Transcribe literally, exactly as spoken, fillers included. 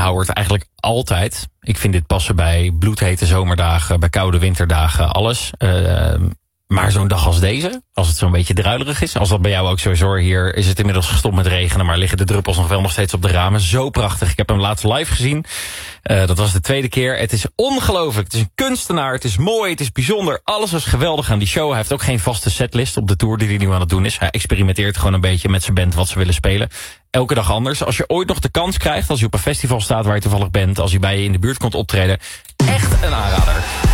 Howard eigenlijk altijd. Ik vind dit passen bij bloedhete zomerdagen, bij koude winterdagen, alles. Uh, maar zo'n dag als deze, als het zo'n beetje druilerig is, als dat bij jou ook zo is hoor, hier is het inmiddels gestopt met regenen, maar liggen de druppels nog wel nog steeds op de ramen. Zo prachtig. Ik heb hem laatst live gezien. Uh, dat was de tweede keer. Het is ongelooflijk. Het is een kunstenaar. Het is mooi. Het is bijzonder. Alles is geweldig aan die show. Hij heeft ook geen vaste setlist op de tour die hij nu aan het doen is. Hij experimenteert gewoon een beetje met zijn band wat ze willen spelen. Elke dag anders. Als je ooit nog de kans krijgt, als je op een festival staat waar je toevallig bent, als hij bij je in de buurt komt optreden, echt een aanrader.